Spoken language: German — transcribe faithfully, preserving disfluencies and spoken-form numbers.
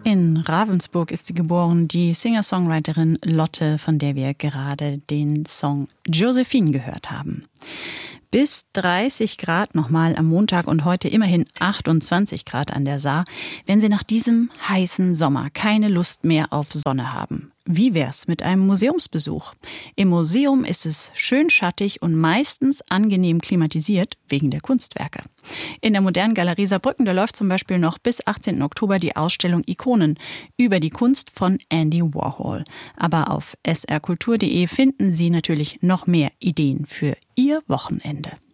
In Ravensburg ist sie geboren, die Singer-Songwriterin Lotte, von der wir gerade den Song Josephine gehört haben. Bis dreißig Grad nochmal am Montag und heute immerhin achtundzwanzig Grad an der Saar, wenn Sie nach diesem heißen Sommer keine Lust mehr auf Sonne haben. Wie wär's mit einem Museumsbesuch? Im Museum ist es schön schattig und meistens angenehm klimatisiert wegen der Kunstwerke. In der Modernen Galerie Saarbrücken, da läuft zum Beispiel noch bis achtzehnten Oktober die Ausstellung Ikonen über die Kunst von Andy Warhol. Aber auf s r kultur punkt d e finden Sie natürlich noch mehr Ideen für Ihr Wochenende.